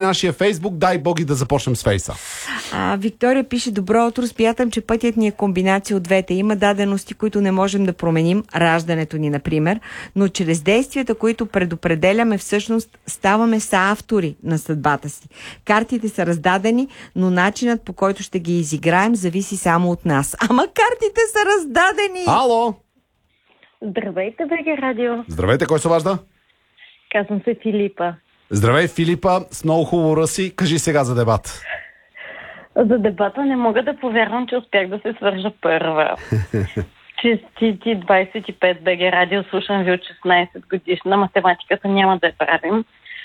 нашия Фейсбук. Дай боги да започнем с Фейса. Виктория пише: добро утро, смятам, че пътят ни е комбинация от двете. Има дадености, които не можем да променим, раждането ни, например, но чрез действията, които предопределяме, всъщност ставаме съавтори на съдбата си. Картите са раздадени, но начинът, по който ще ги изиграем, зависи само от нас. Ама картите са раздадени! Ало! Здравейте, БГ Радио. Здравейте, кой се обажда? Казвам се Филипа. Здравей, Филипа, с много хубаво ръси. Кажи сега за дебат. За дебата не мога да повярвам, че успях да се свържа първа. Честити 25 БГ Радио, слушам ви от 16 годишна. Математиката няма да я правим.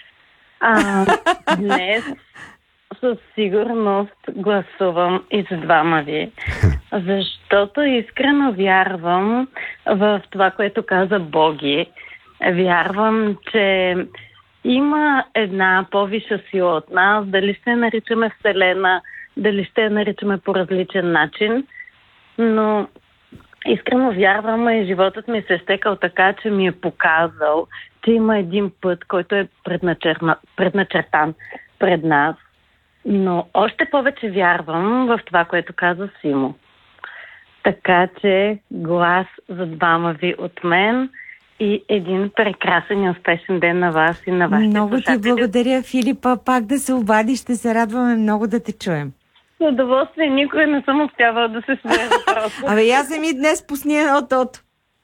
Днес със сигурност гласувам и за двама ви, защото искрено вярвам в това, което каза Боги. Вярвам, че има една по-висша сила от нас, дали ще я наричаме Вселена, дали ще я наричаме по различен начин, но искрено вярвам и животът ми се е стекал така, че ми е показал, че има един път, който е предначертан пред нас. Но още повече вярвам в това, което каза Симо. Така че глас за двама ви от мен и един прекрасен и успешен ден на вас и на вашите Много слушатели. ти благодаря, Филипа. Пак да се обадиш, ще се радваме много да те чуем. С удоволствие, никой не съм успявала да се свържа просто. Абе, аз съм и днес пусни едно тото.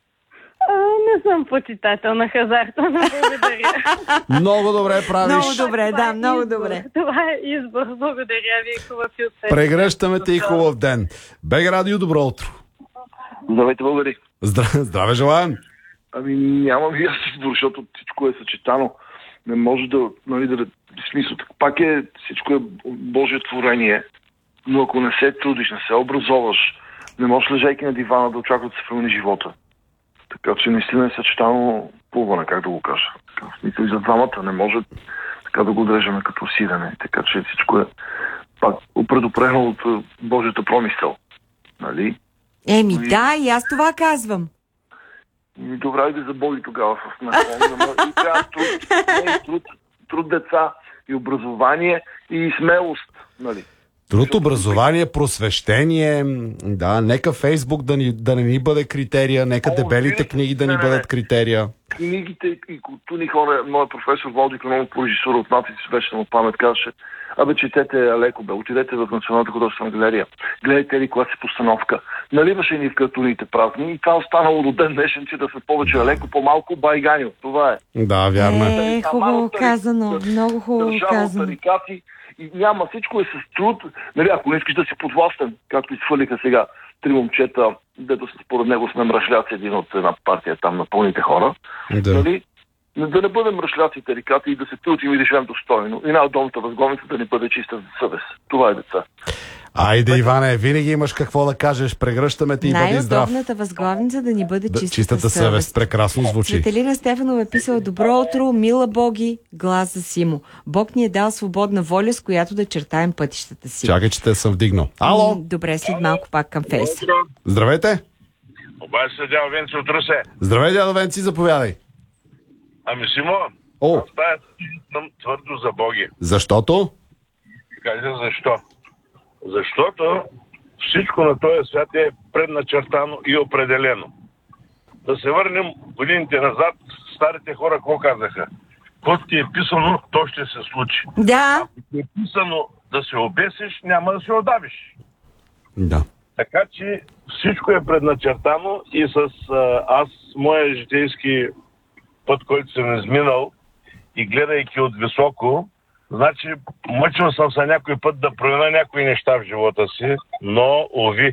Не съм почитател на хазарта, но благодаря. Много добре правиш. Много добре, да, много избор. добре. Това е избор. Благодаря ви. Хубав и успешен. Прегръщаме те и хубав ден. БГ Радио, добро утро. Здравейте, българи. Здраве желаем. Ами нямам и аз избор, защото всичко е съчетано. Не може да, в смисъл, пак всичко е Божие творение, но ако не се трудиш, не се образоваш, не можеш лежайки на дивана да очакваш да се промени живота. Така че наистина е съчетано плуване, как да го кажа. В смисъл и за двамата не може така да го дрежаме като сирене. Така че всичко е пак предопрено от Божията промисъл. Нали? Да, и аз това казвам. Добре, и да заболи тогава в наклон. И трябва труд деца, и образование, и смелост. Нали? Труд, образование, просвещение. Да, нека Фейсбук да не ни бъде критерия, нека дебелите книги да ни бъдат критерия. Книгите и културни хора, моят професор Влади Икономов по режисура от Матрици беше на памет, казваше: четете леко, отидете в Националната художествена галерия, гледайте ли класи постановка, наливаше ни в картуните празни и това останало до ден днешен, че да са повече леко, по-малко байганю. Това е. Да, вярно е. Хубаво казано, много хубаво казано. Тарикати, и няма, всичко е с труд. Нали, ако не искаш да си подвластен, както изхвърлиха сега три момчета, дето според него сме мръшляци, един от една партия там на пълните хора. Да. Нали? Да не бъдем мръшляци, тарикати и да се трудим и да живеем достойно. И най-долната възглавница да ни бъде чиста съвест. Това е, деца. Айде, Иване, винаги имаш какво да кажеш. Прегръщаме ти и бъди здрав. Най-удобната възглавница да ни бъде чистата съвест. Прекрасно звучи. Светелина Стефанова е писала: добро утро, мила Боги, глас за Симо. Бог ни е дал свободна воля, с която да чертаем пътищата си. Чакай, че те съм вдигнал. Ало! Добре, след малко пак към Фейса. Здравейте! Обаче се дядо Венци от Русе. Здравей, дядо Венци, заповядай. Ами, Симо, аз съм твърдо за Боги. Защото? Кажа защо. Защото всичко на този свят е предначертано и определено. Да се върнем годините назад, старите хора какво казаха? Каквото ти е писано, то ще се случи. Да. Ако ти е писано да се обесиш, няма да се отдавиш. Да. Така че всичко е предначертано и аз, моя житейски път, който съм изминал и гледайки от високо, значи мъчил съм се някой път да променя някои неща в живота си, но уви,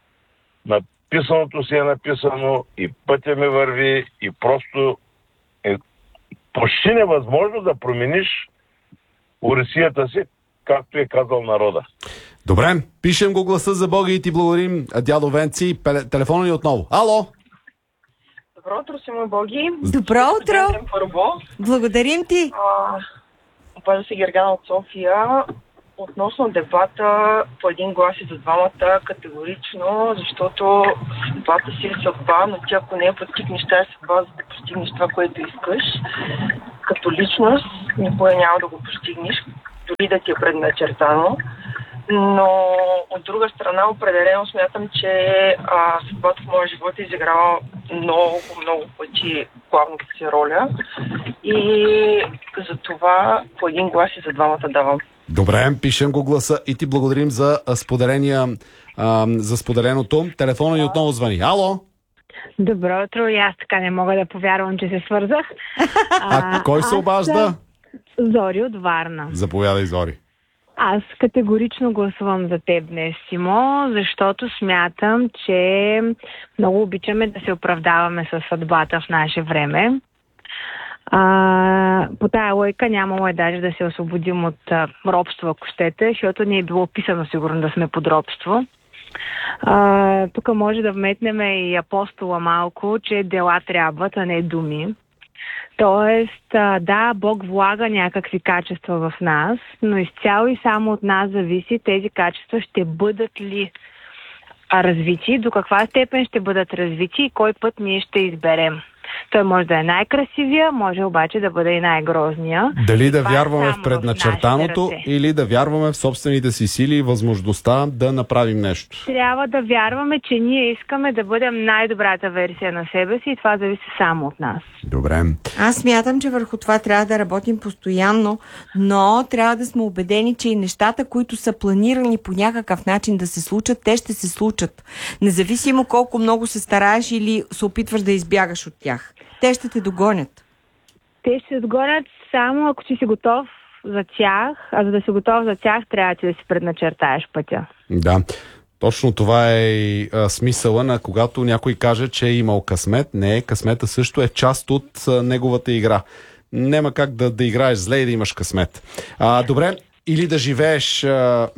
написаното си е написано и пътя ми върви и просто е почти невъзможно да промениш урисията си, както е казал народа. Добре, пишем го гласа за Бога и ти благодарим, дядо Венци. Телефона ни отново. Ало! Добро утро, Симо Боги. Добро утро! Благодарим ти! Обажда се Гергана от София. Относно дебата по един глас и за двамата, категорично, защото съдбата си е съдба, но ти ако не я постигнеш тази съдба, за да постигнеш това, което искаш, като личност, никога няма да го постигнеш. дори да ти е предначертано. Но от друга страна, определено смятам, че съдбата в моя живот е изиграла много пъти главната си роля и за това по един глас и за двамата давам. Добре, пишем го гласа и ти благодарим за споделеното. Телефона ни отново звъни. Ало? Добро утро, и аз така не мога да повярвам, че се свързах. Кой се обажда? Зори от Варна. Заповядай, Зори. Аз категорично гласувам за теб днес, Симо, защото смятам, че много обичаме да се оправдаваме със съдбата в наше време. По тая лойка нямало даже да се освободим от робство, ако щете, защото не е било описано сигурно да сме под робство. Тук може да вметнем и апостола малко, че дела трябват, а не думи. Тоест, да, Бог влага някакви качества в нас, но изцяло и само от нас зависи тези качества ще бъдат ли развити, до каква степен ще бъдат развити и кой път ние ще изберем. Той може да е най-красивия, може обаче да бъде и най-грозния. Дали да вярваме в предначертаното или да вярваме в собствените си сили и възможността да направим нещо? Трябва да вярваме, че ние искаме да бъдем най-добрата версия на себе си и това зависи само от нас. Добре. Аз смятам, че върху това трябва да работим постоянно, но трябва да сме убедени, че и нещата, които са планирани по някакъв начин да се случат, те ще се случат. Независимо колко много се стараеш или се опитваш да избягаш от тях. Те ще те догонят. Те ще догонят само ако си готов за тях, а за да си готов за тях, трябва да си предначертаеш пътя. Да. Точно това е и смисъла на когато някой каже, че е имал късмет. Не, късмета също е част от неговата игра. Нема как да играеш зле и да имаш късмет. Добре, или да живееш...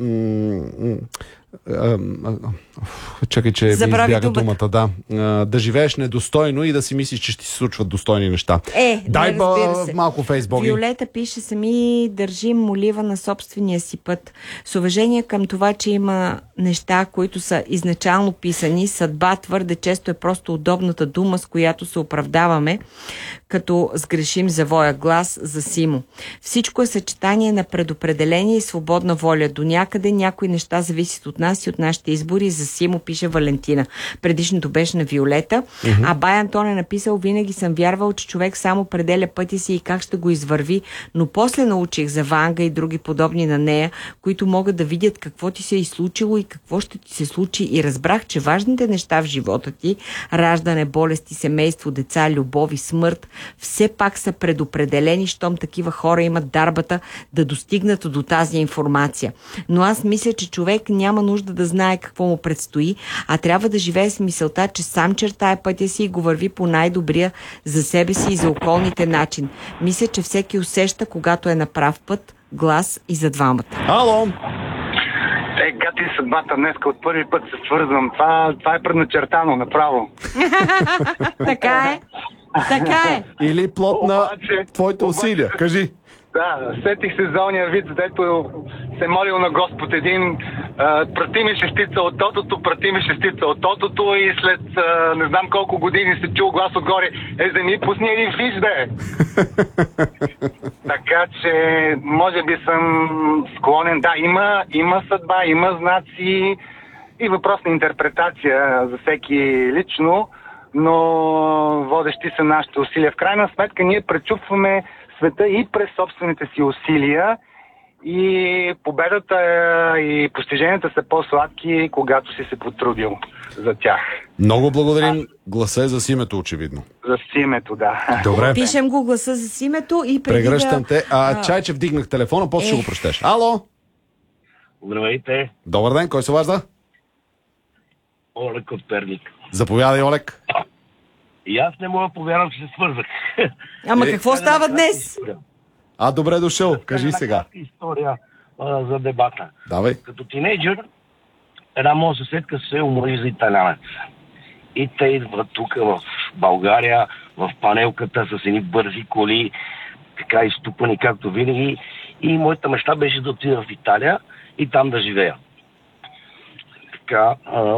чакай, че ми избяга думата. Да живееш недостойно и да си мислиш, че ще си случват достойни неща. Дай малко Фейсбук. Виолета пише: сами държим молива на собствения си път. С уважение към това, че има неща, които са изначално писани, съдба твърде често е просто удобната дума, с която се оправдаваме, като сгрешим завоя глас за Симо. Всичко е съчетание на предопределение и свободна воля. До някъде някои неща зависят от нас и от нашите избори. За Симо пише Валентина. Предишното беше на Виолета. А Бай Антон е написал: винаги съм вярвал, че човек само определя пътя си и как ще го извърви, но после научих за Ванга и други подобни на нея, които могат да видят какво ти се е случило и какво ще ти се случи, и разбрах, че важните неща в живота ти, раждане, болести, семейство, деца, любов и смърт, все пак са предопределени, щом такива хора имат дарбата да достигнат до тази информация. Но аз мисля, че човек няма нужда да знае какво му предстои, а трябва да живее с мисълта, че сам чертае пътя си и го върви по най-добрия за себе си и за околните начин. Мисля, че всеки усеща, когато е на прав път. Глас и за двамата. Ало! Гати съдбата днеска от първи път се свързвам. Това е предначертано направо. Така е. Така е. Или плод на твоите усилия. Кажи. Да, сетих се за ония вид, дето се молил на Господ един: прати ми шестица от тотото, прати ми шестица от тотото, и след не знам колко години се чул глас отгоре: вземи, пусни един фиш, бе! Така че, може би съм склонен. Да, има съдба, има знаци и въпрос на интерпретация за всеки лично, но водещи са нашите усилия. В крайна сметка ние пречупваме света и през собствените си усилия, и победата и постиженията са по-сладки, когато си се потрудил за тях. Много благодарим. Гласа е за Симето, очевидно. За Симето, да. Добре. Пишем го гласа за Симето и прегръщам те. Чайче, вдигнах телефона, после ще го прощеш. Ало? Здравейте. Добър ден, кой се обажда? Олег от Перник. Заповядай, Олег. И аз не мога да повярвам, че се свързах. Ама какво става днес? Добре дошъл. Кажи сега. История за дебата. Давай. Като тинейджър, една моя съседка се умори за италянец. И те идват тук в България, в панелката с едни бързи коли, така изтупани както винаги. И моята мечта беше да отида в Италия и там да живея. Така,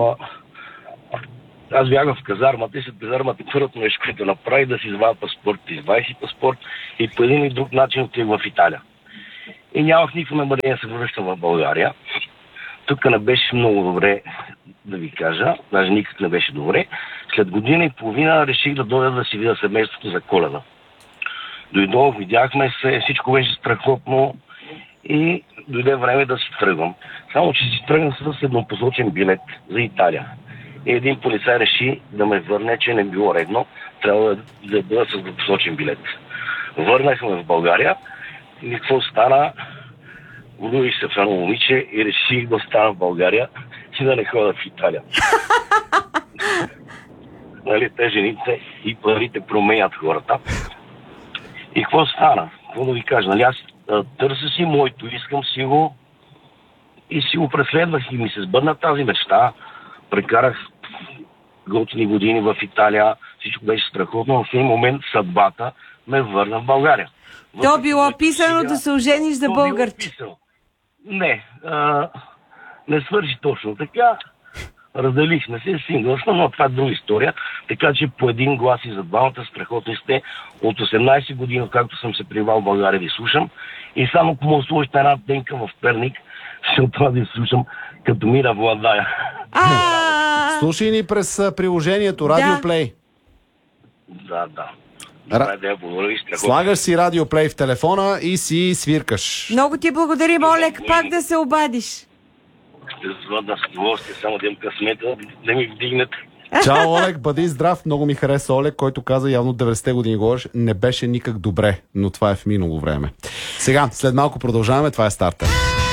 аз бягах в казармата и след казармата първото нещо, което направи, да си извадя паспорт. Извадих си паспорт и по един или друг начин отидох в Италия. и нямах никакво намерение да се връщам в България. Тук не беше много добре, да ви кажа, даже никак не беше добре. След година и половина реших да дойда да си видя семейството за Коледа. Дойдох, видяхме се, всичко беше страхотно и дойде време да си тръгвам. Само че си тръгнах с еднопосочен билет за Италия. И един полицай реши да ме върне, че не било редно, трябва да бъда с еднопосочен билет. Върнахме в България и какво стана? Влюбих се в едно момиче и реших да остана в България и да не ходя в Италия. Нали, те жените и парите променят хората. И какво стана? Какво да ви кажа? Нали, аз търся си моето, искам си го и си го преследвах и ми се сбъдна тази мечта. Прекарах готини години в Италия, всичко беше страхотно, но в един момент съдбата ме върна в България. То било писано да се ожениш за българче. Не, не свърши точно така. Разделихме се, синглъсна, но това е друга история. Така че по един глас и за двамата страхотни сте. От 18 години, както съм се привал в България, ви слушам. И само ако му сложите една денка в Перник, ще от това да ви слушам като Мира Владая. Слушай ни през приложението Radio Play. Да. Слагаш си Radio Play в телефона и си свиркаш. Много ти благодарим, Олег, пак да се обадиш. Ще звъдна с удоволствие, само да им късмета, да ми вдигнете. Чао, Олег, бъди здрав. Много ми хареса Олег, който каза явно 90-те години говориш. Не беше никак добре, но това е в минало време. Сега, след малко продължаваме, това е Стартер.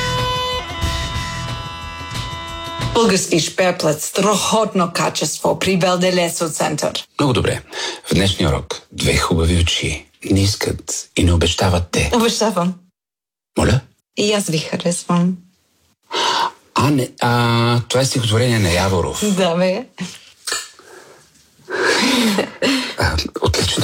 Български шперплет, страхотно качество при Белделесо център. Много добре. В днешния урок две хубави очи не искат и не обещават те. Обещавам. Моля? И аз ви харесвам. Това е стихотворение на Яворов. Да, бе. Отлично.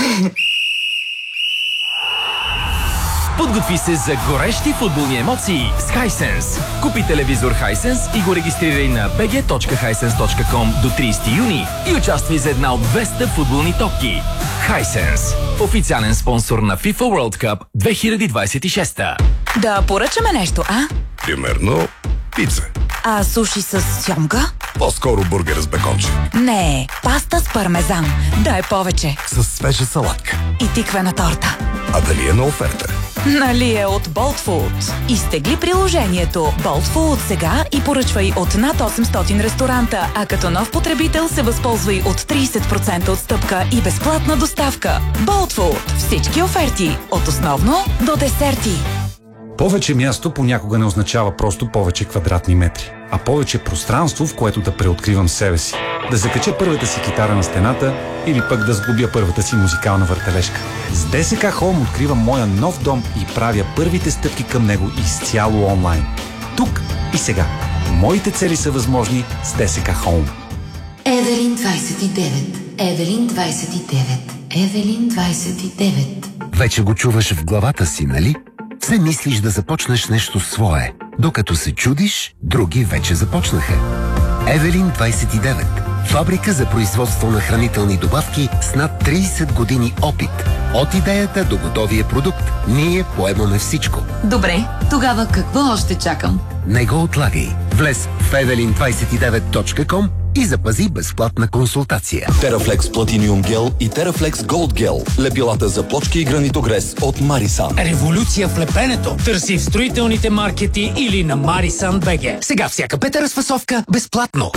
Подготви се за горещи футболни емоции с Hisense. Купи телевизор Hisense и го регистрирай на bg.hisense.com до 30 юни и участвай за една от 200 футболни топки. Hisense. Официален спонсор на FIFA World Cup 2026. Да поръчаме нещо, а? Примерно пица. А суши с сьомга? По-скоро бургер с беконче. Не, паста с пармезан. Дай повече. С свежа салатка. И тиквена торта. А дали е на оферта? Нали е от Bolt Food. Изтегли приложението Bolt Food сега и поръчвай от над 800 ресторанта, а като нов потребител се възползвай от 30% отстъпка и безплатна доставка. Bolt Food. Всички оферти. От основно до десерти. Повече място понякога не означава просто повече квадратни метри, а повече пространство, в което да преоткривам себе си. Да закача първата си китара на стената или пък да сглобя първата си музикална въртележка. С ДСК Home откривам моя нов дом и правя първите стъпки към него изцяло онлайн. Тук и сега. Моите цели са възможни с ДСК Home. Евелин 29. Евелин 29. Евелин 29. Вече го чуваш в главата си, нали? Все мислиш да започнеш нещо свое. Докато се чудиш, други вече започнаха. Евелин 29. Фабрика за производство на хранителни добавки с над 30 години опит. От идеята до готовия продукт, ние поемаме всичко. Добре, тогава какво още чакам? Не го отлагай. Влез в evelin29.com и запази безплатна консултация. Терафлекс Platinum Гел и Терафлекс Голд Гел. Лепилата за плочки и гранитогрес от Марисан. Революция в лепенето. Търси в строителните маркети или на Марисан БГ. Сега всяка пета разфасовка безплатно.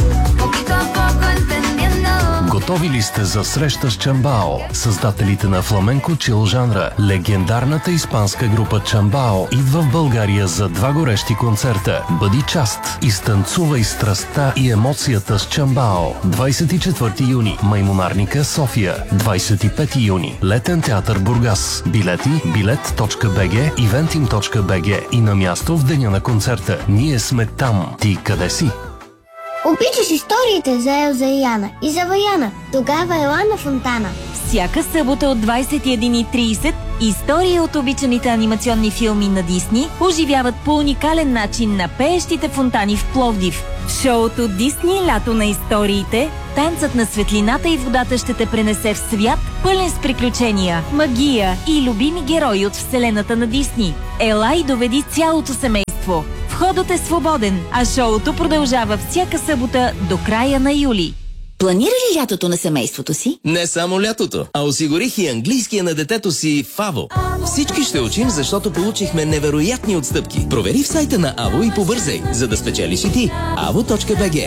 Готови ли сте за среща с Чамбао? Създателите на фламенко чил жанра, легендарната испанска група Чамбао идва в България за 2 горещи концерта. Бъди част, изтанцувай страстта и емоцията с Чамбао. 24 юни, Маймонарника, София. 25 юни, Летен театър Бургас. Билети, bilet.bg, eventim.bg и на място в деня на концерта. Ние сме там. Ти къде си? Обичаш историите за Елза и Яна и за Ваяна. Тогава ела на Фонтана. Всяка събота от 21:30 истории от обичаните анимационни филми на Дисни оживяват по уникален начин на пеещите фонтани в Пловдив. В шоуто Дисни лято на историите, танцът на светлината и водата ще те пренесе в свят, пълен с приключения, магия и любими герои от вселената на Дисни. Ела и доведи цялото семейство. Входът е свободен, а шоуто продължава всяка събота до края на юли. Планира ли лятото на семейството си? Не само лятото, а осигурих и английския на детето си в АВО. Всички ще учим, защото получихме невероятни отстъпки. Провери в сайта на АВО и побързай, за да спечелиш и ти. avo.bg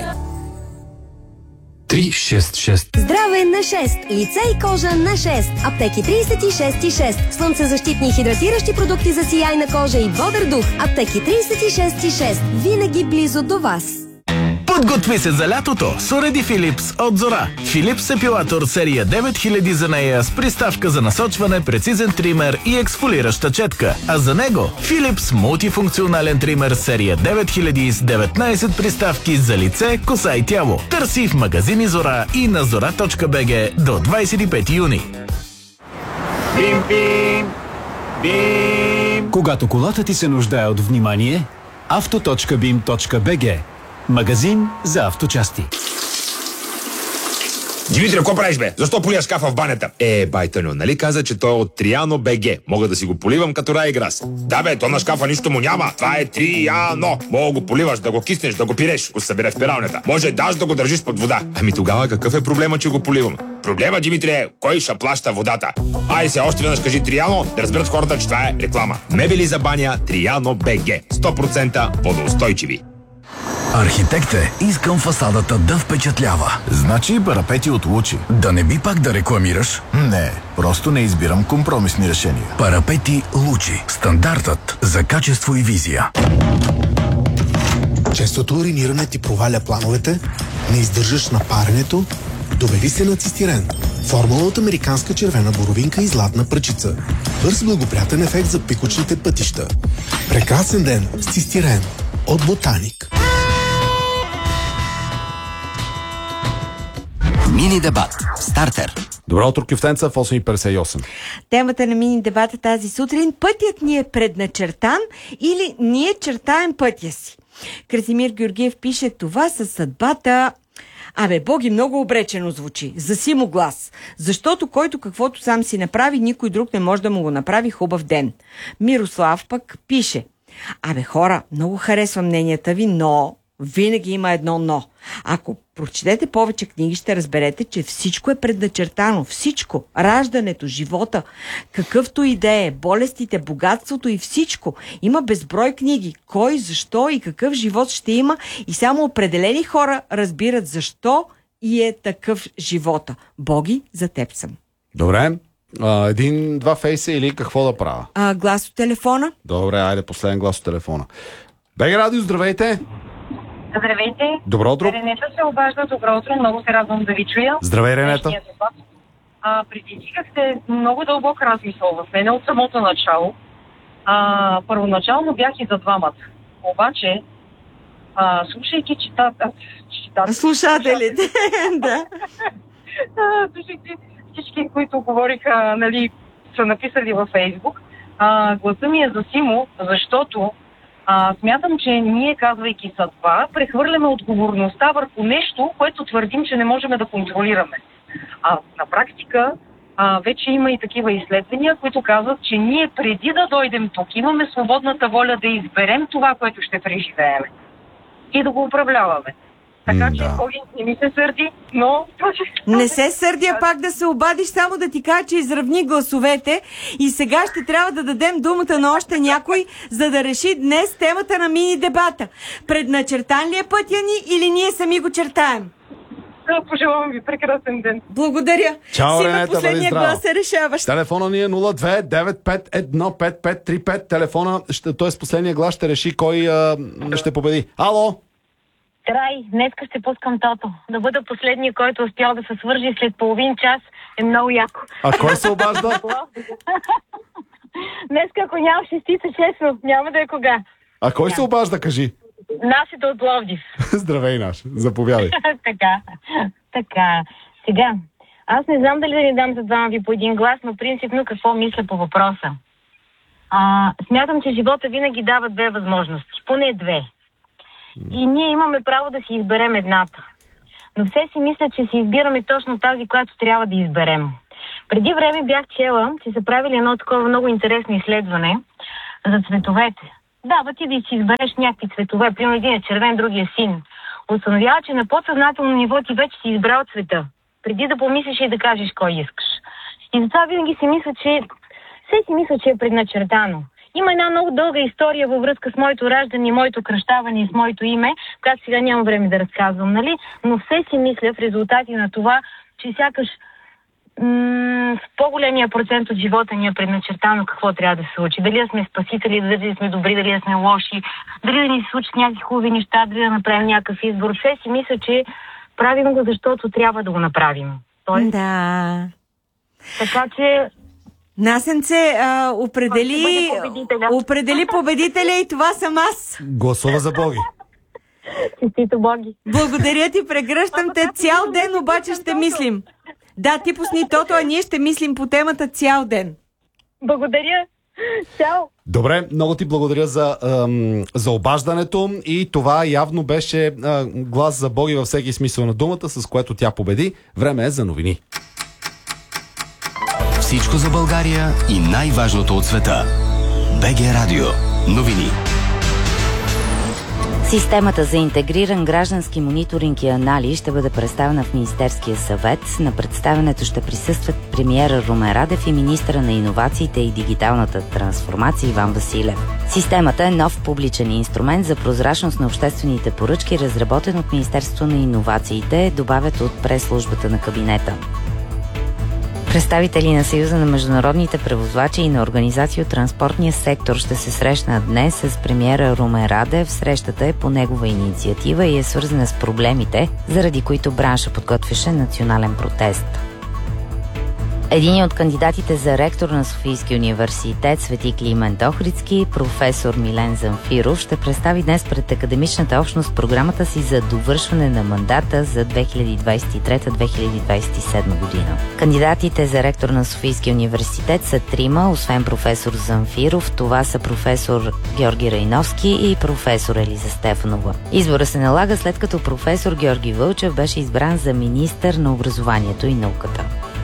366. Здраве на 6. Лице и кожа на 6. Аптеки 36,6. Слънцезащитни и хидратиращи продукти за сияйна кожа и бодър дух. Аптеки 36,6. Винаги близо до вас. Подготви се за лятото с уреди Philips от Зора. Philips епилатор серия 9000 за нея с приставка за насочване, прецизен тример и ексфолираща четка. А за него Philips мултифункционален тример серия 9000 с 19 приставки за лице, коса и тяло. Търси в магазини Зора и на zora.bg до 25 юни. Бим, бим, бим. Когато колата ти се нуждае от внимание, auto.bim.bg. Магазин за авточасти. Димитри, какво правиш, бе? Защо полия шкафа в банята? Байтаню, нали каза, че той е от Триано БГ. Мога да си го поливам като Райграс. Да, бе, то на шкафа нищо му няма. Това е Триано. Мога го поливаш, да го киснеш, да го пиреш, го събере в пералнята. Може даже да го държиш под вода. Ами тогава какъв е проблема, че го поливам? Проблема, Димитри, е кой ще плаща водата. Ай се, още веднъж кажи Триано, да разберат хората, че това е реклама. Мебели за баня Триано БГ. 100% водоустойчиви. Архитект е, искам фасадата да впечатлява. Значи парапети от Лучи. Да не би пак да рекламираш? Не, просто не избирам компромисни решения. Парапети Лучи. Стандартът за качество и визия. Честото уриниране ти проваля плановете, не издържаш на паренето, довери се на цистирен. Формула от американска червена боровинка и златна пръчица. Бърз благоприятен ефект за пикочните пътища. Прекрасен ден с цистирен от Ботаник. Мини дебат. Стартер. Добро утро, Кюфтенца в 8:58. Темата на мини дебата тази сутрин: пътят ни е предначертан или ние чертаем пътя си? Красимир Георгиев пише: това със съдбата... Боги, много обречено звучи. Заси му глас. Защото който каквото сам си направи, никой друг не може да му го направи хубав ден. Мирослав пък пише: хора, много харесвам мненията ви, но винаги има едно но. Ако прочетете повече книги, ще разберете, че всичко е предначертано. Всичко. Раждането, живота, какъвто и да е, болестите, богатството и всичко. Има безброй книги. Кой, защо и какъв живот ще има, и само определени хора разбират защо и е такъв живота. Боги, за теб съм. Добре. Един-два фейса или какво да правя? Глас от телефона. Добре, айде последен глас от телефона. БГ Радио, здравейте! Здравейте! Добро утро! Ренета се обажда. Добро утро, много се радвам да ви чуя. Здравей, Ренета! Предизвикахте много дълбок размисъл в мен от самото начало. Първоначално бях и за двамата. Обаче, слушайки слушателите, да. Слушайки всички, които говориха, са написали във Фейсбук, гласа ми е за Симо, защото смятам, че ние, казвайки съдба, прехвърляме отговорността върху нещо, което твърдим, че не можем да контролираме. На практика вече има и такива изследвания, които казват, че ние преди да дойдем тук имаме свободната воля да изберем това, което ще преживеем и да го управляваме. Така че, Боги, не ми се сърди, но... Не се сърди, пак да се обадиш, само да ти кажа, че изравни гласовете и сега ще трябва да дадем думата на още някой, за да реши днес темата на мини дебата. Предначертан ли е пътя ни или ние сами го чертаем? Пожелавам ви прекрасен ден. Благодаря. Чао, Сима, Ренета, последния глас е решаващ. Телефона ни е 02-951-5535. Телефона, т.е. последния глас ще реши кой ще победи. Ало! Трай, днеска ще пускам тото. Да бъда последния, който успял да се свържи след половин час, е много яко. А кой се обажда? Днеска, ако няма шестица, честно, няма да е кога. А кой се обажда, кажи? Нашите от Пловдив. Здравей, наш. Заповядай. Така. Сега, аз не знам дали да ни дам за двама ви по един глас, но принципно какво мисля по въпроса. Смятам, че живота винаги дава две възможности. Поне две. и ние имаме право да си изберем едната. Но все си мисля, че си избираме точно тази, която трябва да изберем. Преди време бях чела, че са правили едно такова много интересно изследване за цветовете. Да, ти да си избереш някакви цветове, примерно един е червен, другия е син. Установява, че на подсъзнателно ниво ти вече си избрал цвета, преди да помислиш и да кажеш кой искаш. И затова винаги си мисля, че е предначертано. Има една много дълга история във връзка с моето раждане, моето кръщаване и с моето име, която сега нямам време да разказвам, нали? Но все си мисля в резултати на това, че сякаш в по-големия процент от живота ни е предначертано какво трябва да се случи. Дали да сме спасители, дали да сме добри, дали да сме лоши, дали да ни се случат някакви хубави неща, дали да направим някакъв избор. Все си мисля, че правим го, защото трябва да го направим. Тоест, да. Така че... Насенце определи победителя и това съм аз. Гласува за Боги. Честито, Боги. Благодаря ти, прегръщам те цял ден, обаче ще мислим. Да, ти пусни тото, а ние ще мислим по темата цял ден. Благодаря. Чао. Добре, много ти благодаря за обаждането и това явно беше глас за Боги във всеки смисъл на думата, с което тя победи. Време е за новини. Всичко за България и най-важното от света. БГ Радио. Новини. Системата за интегриран граждански мониторинг и анализ ще бъде представена в Министерския съвет. На представянето ще присъстват премиера Румен Радев и министъра на иновациите и дигиталната трансформация Иван Василев. Системата е нов публичен инструмент за прозрачност на обществените поръчки, разработен от Министерството на иновациите, добавят от прес-службата на кабинета. Представители на Съюза на международните превозвачи и на организации от транспортния сектор ще се срещнат днес с премиера Румен Радев. Срещата е по негова инициатива и е свързана с проблемите, заради които бранша подготвяше национален протест. Един от кандидатите за ректор на Софийския университет Свети Климент Охридски, професор Милен Замфиров, ще представи днес пред академичната общност програмата си за довършване на мандата за 2023-2027 година. Кандидатите за ректор на Софийския университет са трима, освен професор Замфиров. Това са професор Георги Райновски и професор Елиза Стефанова. Избора се налага след като професор Георги Вълчев беше избран за министър на образованието и науката.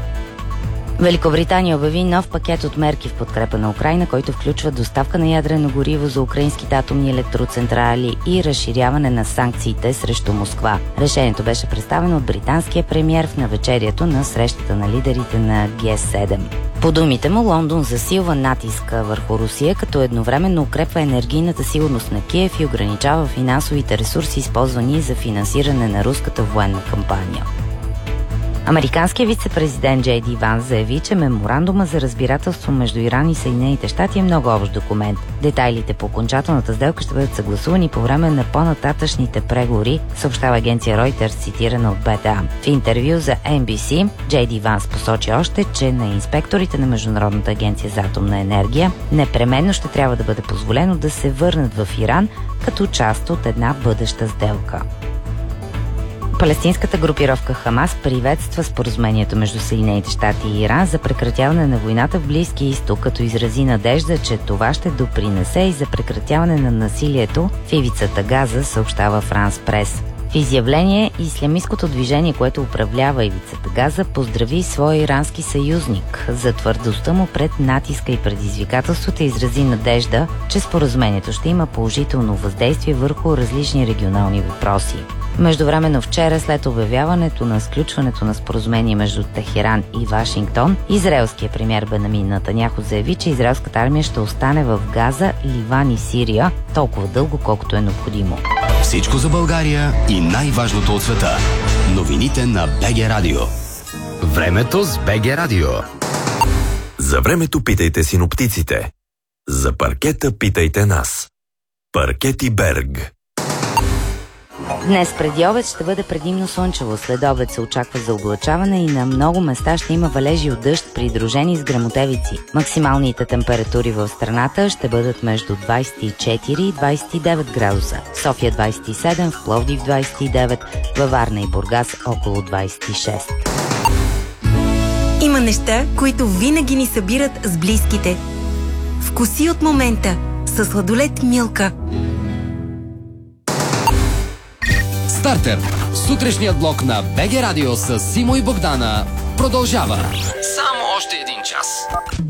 Великобритания обяви нов пакет от мерки в подкрепа на Украйна, който включва доставка на ядрено гориво за украинските атомни електроцентрали и разширяване на санкциите срещу Москва. Решението беше представено от британския премиер в навечерието на срещата на лидерите на Г7. По думите му, Лондон засилва натиска върху Русия, като едновременно укрепва енергийната сигурност на Киев и ограничава финансовите ресурси, използвани за финансиране на руската военна кампания. Американският вице-президент Джей Ди Ванс заяви, че меморандума за разбирателство между Иран и Съединените щати е много общ документ. Детайлите по окончателната сделка ще бъдат съгласувани по време на по-нататъчните преговори, съобщава агенция Reuters, цитирана от БТА. В интервю за NBC Джей Ди Ванс посочи още, че на инспекторите на Международната агенция за атомна енергия непременно ще трябва да бъде позволено да се върнат в Иран като част от една бъдеща сделка. Палестинската групировка Хамас приветства споразумението между Съединените щати и Иран за прекратяване на войната в Близкия изток, като изрази надежда, че това ще допринесе и за прекратяване на насилието в ивицата Газа, съобщава Франс Прес. В изявление, ислямисткото движение, което управлява ивицата Газа, поздрави своя ирански съюзник за твърдостта му пред натиска и предизвикателствата и изрази надежда, че споразумението ще има положително въздействие върху различни регионални въпроси. Междувременно вчера, след обявяването на сключването на споразумение между Техеран и Вашингтон, израелският премиер Бенямин Нетаняху заяви, че израелската армия ще остане в Газа, Ливан и Сирия толкова дълго, колкото е необходимо. Всичко за България и най-важното от света. Новините на БГ Радио. Времето с БГ Радио. За времето питайте синоптиците. За паркета питайте нас. Паркети Берг. Днес преди обед ще бъде предимно слънчево. След обед се очаква заоблачаване и на много места ще има валежи от дъжд, придружени с гръмотевици. Максималните температури в страната ще бъдат между 24 и 29 градуса. В София 27, в Пловдив 29, във Варна и Бургас около 26. Има неща, които винаги ни събират с близките. Вкуси от момента със сладолед Милка. Стартер. Сутрешният блок на БГ Радио с Симо и Богдана продължава. Само още един час.